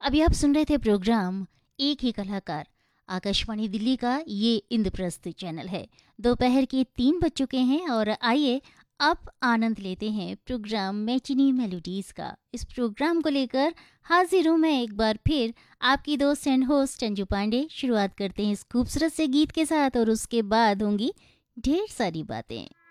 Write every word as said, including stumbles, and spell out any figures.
अभी आप सुन रहे थे प्रोग्राम एक ही कलाकार। आकाशवाणी दिल्ली का ये इंद्रप्रस्थ चैनल है। दोपहर के तीन बज चुके हैं और आइए अब आनंद लेते हैं प्रोग्राम मैचिनी मेलोडीज का। इस प्रोग्राम को लेकर हाजिर हूँ मैं एक बार फिर, आपकी दोस्त एंड होस्ट अंजू पांडे। शुरुआत करते हैं इस खूबसूरत से गीत के साथ और उसके बाद होंगी ढेर सारी बातें।